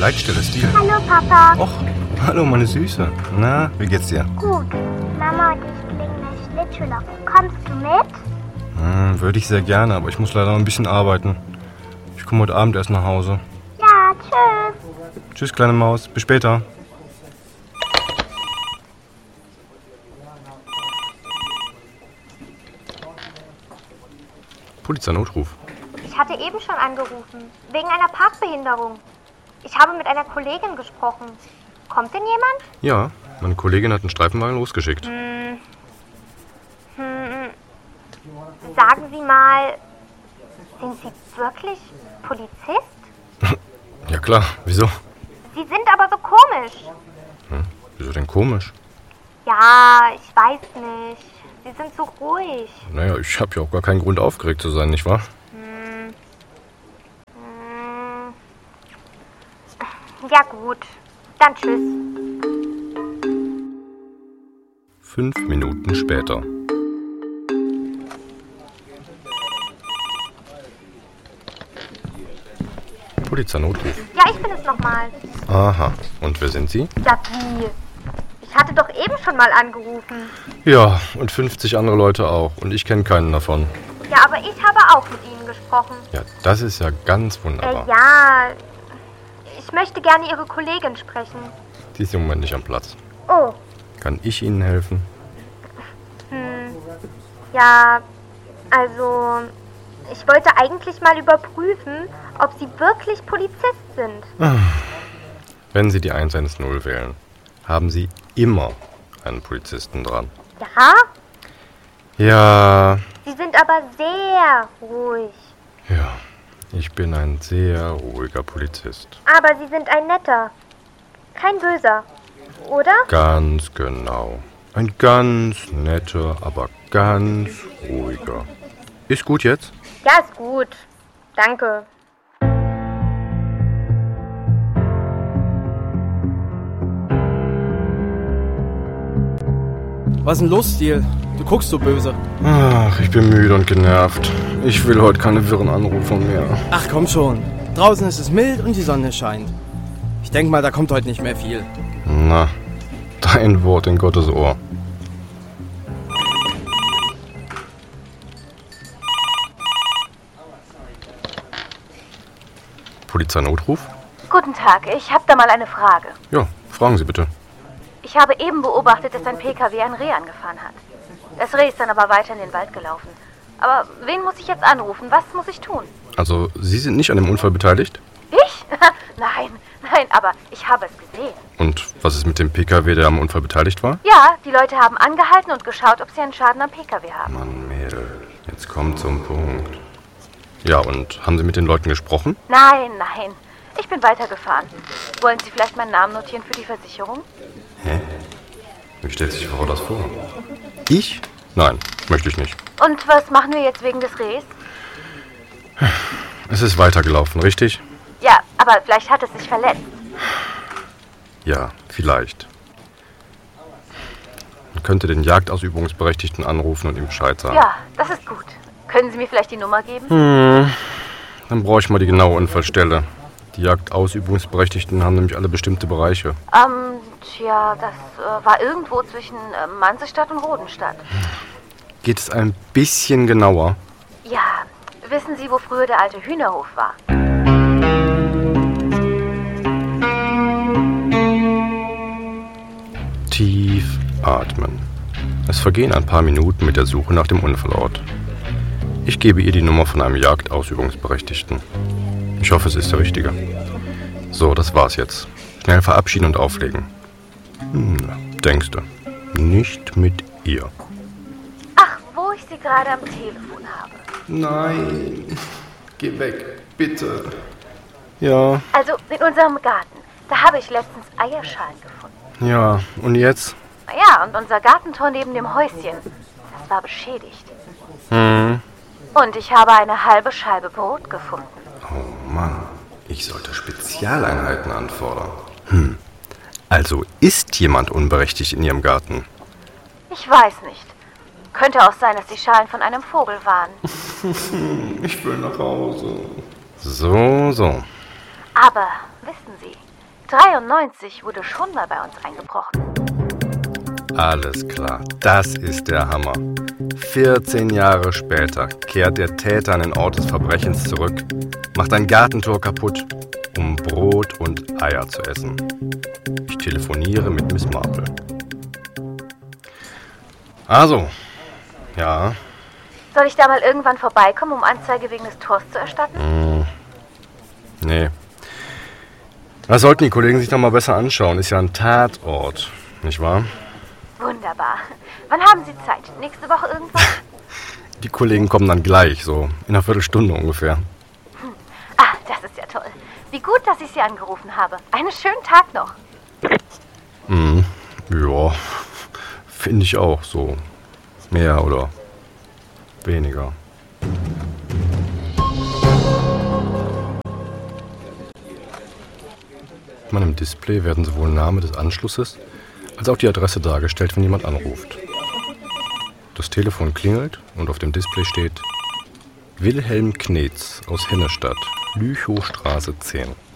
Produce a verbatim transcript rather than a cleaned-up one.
Leitstelle Stil. Hallo Papa. Och, hallo meine Süße. Na, wie geht's dir? Gut. Mama und ich kriegen das Schlittschuhlaufen. Kommst du mit? Hm, würde ich sehr gerne, aber ich muss leider noch ein bisschen arbeiten. Ich komme heute Abend erst nach Hause. Ja, tschüss. Tschüss, kleine Maus. Bis später. Polizeinotruf. Ich hatte eben schon angerufen. Wegen einer Parkbehinderung. Ich habe mit einer Kollegin gesprochen. Kommt denn jemand? Ja, meine Kollegin hat einen Streifenwagen losgeschickt. Hm. Hm. Sagen Sie mal, sind Sie wirklich Polizist? Ja klar, wieso? Sie sind aber so komisch. Hm, wieso denn komisch? Ja, ich weiß nicht. Sie sind so ruhig. Naja, ich habe ja auch gar keinen Grund aufgeregt zu sein, nicht wahr? Hm. Hm. Ja gut, dann tschüss. Fünf Minuten später. Polizeinotruf. Ja, ich bin es nochmal. Aha, und wer sind Sie? Ja, wie? Ich hatte doch eben schon mal angerufen. Ja, und fünfzig andere Leute auch. Und ich kenne keinen davon. Ja, aber ich habe auch mit Ihnen gesprochen. Ja, das ist ja ganz Äh, wunderbar. ja, ich möchte gerne Ihre Kollegin sprechen. Die ist im Moment nicht am Platz. Oh, Kann ich Ihnen helfen? hm. Ja, also, ich wollte eigentlich mal überprüfen, ob Sie wirklich Polizist sind. Wenn Sie die eins eins null wählen, haben Sie immer einen Polizisten dran. Ja? Ja, Sie sind aber sehr ruhig. ja, ich bin ein sehr ruhiger Polizist. Aber Sie sind ein netter. Kein böser. Oder? Ganz genau. Ein ganz netter, aber ganz ruhiger. Ist gut jetzt? Ja, ist gut. Danke. Was ist denn los, Stil? Du guckst so böse. Ach, ich bin müde und genervt. Ich will heute keine wirren Anrufe mehr. Ach komm schon. Draußen ist es mild und die Sonne scheint. Ich denk mal, da kommt heute nicht mehr viel. Na, dein Wort in Gottes Ohr. Polizeinotruf? Guten Tag, ich habe da mal eine Frage. Ja, fragen Sie bitte. Ich habe eben beobachtet, dass ein P K W ein Reh angefahren hat. Das Reh ist dann aber weiter in den Wald gelaufen. Aber wen muss ich jetzt anrufen? Was muss ich tun? Also, Sie sind nicht an dem Unfall beteiligt? Ich? Nein, nein, aber ich habe es gesehen. Und was ist mit dem P K W, der am Unfall beteiligt war? Ja, die Leute haben angehalten und geschaut, ob sie einen Schaden am P K W haben. Mann, Mädel, jetzt kommt zum Punkt. Ja, und haben Sie mit den Leuten gesprochen? Nein, nein, ich bin weitergefahren. Wollen Sie vielleicht meinen Namen notieren für die Versicherung? Hä? Wie stellt sich Frau das vor? Ich? Nein, möchte ich nicht. Und was machen wir jetzt wegen des Rehs? Es ist weitergelaufen, richtig? Ja, aber vielleicht hat es sich verletzt. Ja, vielleicht. Man könnte den Jagdausübungsberechtigten anrufen und ihm Bescheid sagen. Ja, das ist gut. Können Sie mir vielleicht die Nummer geben? Hm, dann brauche ich mal die genaue Unfallstelle. Die Jagdausübungsberechtigten haben nämlich alle bestimmte Bereiche. Ähm, tja, das äh, war irgendwo zwischen äh, Mansestadt und Rodenstadt. Geht es ein bisschen genauer? Ja, wissen Sie, wo früher der alte Hühnerhof war? Tief atmen. Es vergehen ein paar Minuten mit der Suche nach dem Unfallort. Ich gebe ihr die Nummer von einem Jagdausübungsberechtigten. Ich hoffe, es ist der Richtige. So, das war's jetzt. Schnell verabschieden und auflegen. Hm, denkst du. Nicht mit ihr. Ach, wo ich Sie gerade am Telefon habe. Nein. Geh weg, bitte. Ja, Also in unserem Garten. Da habe ich letztens Eierschalen gefunden. ja. Und jetzt? Ja, und unser Gartentor neben dem Häuschen. Das war beschädigt. Hm. Und ich habe eine halbe Scheibe Brot gefunden. Oh Mann, ich sollte Spezialeinheiten anfordern. Hm. Also ist jemand unberechtigt in Ihrem Garten? Ich weiß nicht. Könnte auch sein, dass die Schalen von einem Vogel waren. Ich will nach Hause. So, so. Aber, wissen Sie, neunzehnhundertdreiundneunzig wurde schon mal bei uns eingebrochen. Alles klar, das ist der Hammer. vierzehn Jahre später kehrt der Täter an den Ort des Verbrechens zurück, macht ein Gartentor kaputt, um Brot und Eier zu essen. Ich telefoniere mit Miss Marple. Also, ja. Soll ich da mal irgendwann vorbeikommen, um Anzeige wegen des Tors zu erstatten? Hm. Nee. Das sollten die Kollegen sich doch mal besser anschauen. Ist ja ein Tatort, nicht wahr? Wunderbar. Wann haben Sie Zeit? Nächste Woche irgendwann? Die Kollegen kommen dann gleich, so in einer Viertelstunde ungefähr. Hm. Ah, das ist ja toll. Wie gut, dass ich Sie angerufen habe. Einen schönen Tag noch. Hm, ja, finde ich auch so. Mehr oder weniger. In meinem Display werden sowohl Name des Anschlusses als auch die Adresse dargestellt, wenn jemand anruft. Das Telefon klingelt und auf dem Display steht Wilhelm Knetz aus Hennestadt, Lüchowstraße zehn.